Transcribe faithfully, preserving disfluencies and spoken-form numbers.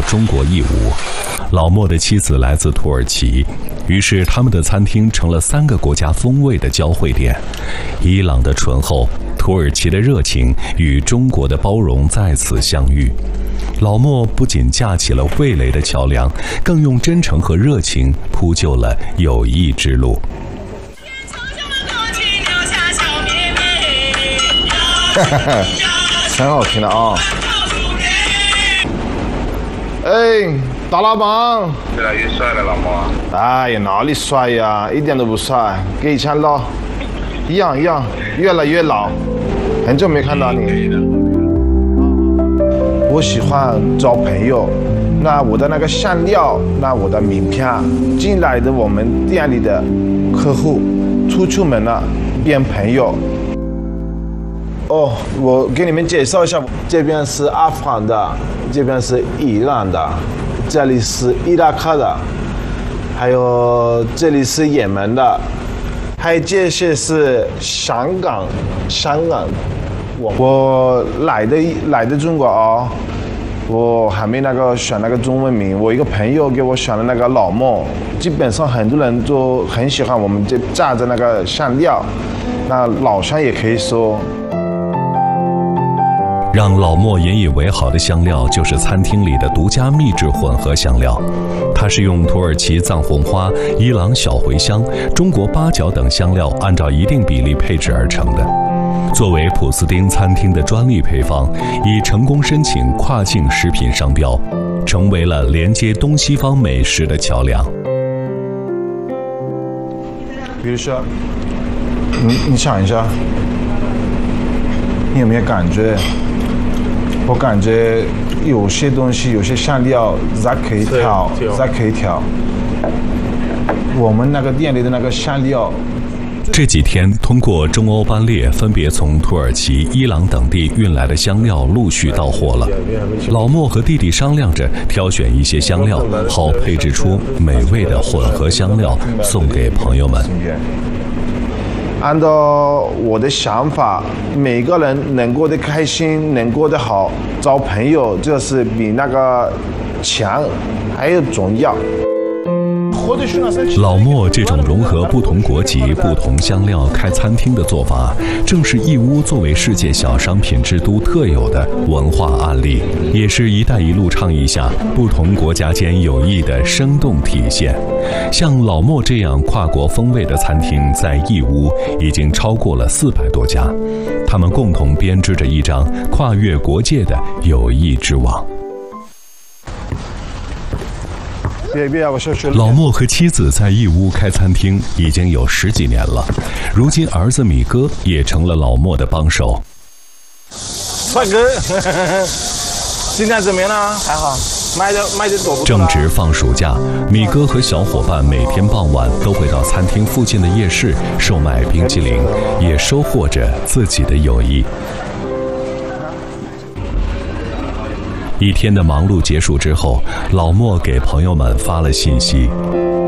中国义乌。老莫的妻子来自土耳其，于是他们的餐厅成了三个国家风味的交汇点。伊朗的醇厚，土耳其的热情与中国的包容在此相遇。老莫不仅架起了味蕾的桥梁，更用真诚和热情铺就了友谊之路。 哈哈哈，很好听的啊！哎，大老板， 越来越帅了，老莫。 哎呀，哪里帅呀？一点都不帅，跟以前老一样一样，越来越老。很久没看到你。我喜欢交朋友，那我的那个香料，那我的名片，进来的我们店里的客户，出出门了变朋友。哦，我给你们介绍一下，这边是阿富汗的，这边是伊朗的，这里是伊拉克的，还有这里是也门的，还有这些是香港，香港。我我来的来的中国啊，我还没那个选那个中文名，我一个朋友给我选了那个老莫，基本上很多人都很喜欢我们这炸的那个香料，那老乡也可以说。 让老莫引以为豪的香料就是餐厅里的独家秘制混合香料，它是用土耳其藏红花、伊朗小茴香、中国八角等香料按照一定比例配制而成的。作为普斯丁餐厅的专利配方，已成功申请跨境食品商标，成为了连接东西方美食的桥梁。 比如说，你你想一下，你有没有感觉？我感觉有些东西，有些香料咱可以调，咱可以调。我们那个店里的那个香料。 这几天，通过中欧班列分别从土耳其、伊朗等地运来的香料陆续到货了。老莫和弟弟商量着挑选一些香料，好配制出美味的混合香料，送给朋友们。 按照我的想法，每个人能过得开心，能过得好，交朋友这是比那个钱还要重要。 老莫这种融合不同国籍、不同香料开餐厅的做法，正是义乌作为世界小商品之都特有的文化案例，也是一带一路倡议下不同国家间友谊的生动体现。像老莫这样跨国风味的餐厅，在义乌已经超过了四百多家，他们共同编织着一张跨越国界的友谊之网。老莫和妻子在义乌开餐厅已经有十几年了，如今儿子米哥也成了老莫的帮手。 帅哥，今天怎么样呢？还好，卖的卖的多不多？ 正值放暑假，米哥和小伙伴每天傍晚都会到餐厅附近的夜市售卖冰淇淋，也收获着自己的友谊。一天的忙碌结束之后，老莫给朋友们发了信息。